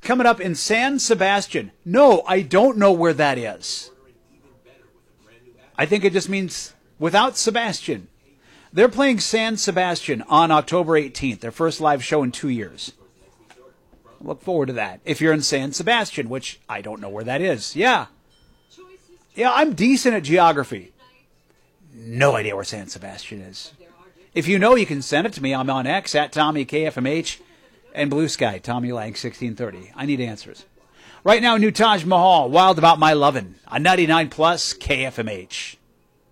coming up in San Sebastian. No, I don't know where that is. I think it just means without Sebastian. They're playing San Sebastian on October 18th, their first live show in 2 years. Look forward to that. If you're in San Sebastian, which I don't know where that is. Yeah. Yeah, I'm decent at geography. No idea where San Sebastian is. If you know, you can send it to me. I'm on X at Tommy KFMH and Blue Sky, Tommy Lang 1630. I need answers. Right now, new Taj Mahal, Wild About My Lovin', on 99 Plus KFMH.